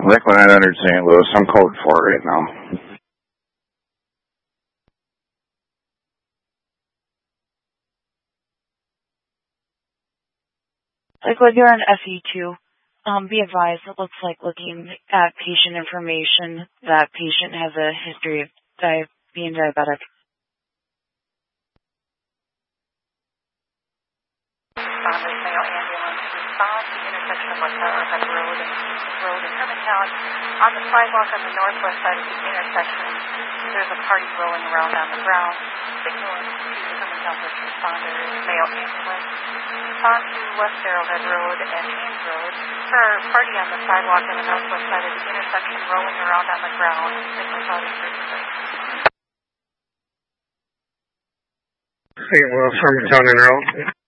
Lakeland 900 St. Louis. I'm code 4 right now. Lakeland, you're on FE2. Be advised, it looks like looking at patient information, that patient has a history of being diabetic. Mayo ambulance response to the intersection of Marcellus Road and Houston Road in Hermantown. On the sidewalk on the northwest side of the intersection, there's a party rolling around on the ground. Signaling to Hermantown first responders, Mayo ambulance. On to West Arrowhead Road and Ames Road. For a party on the sidewalk on the northwest side of the intersection rolling around on the ground. Signals out in St. Louis, Hermantown and Road.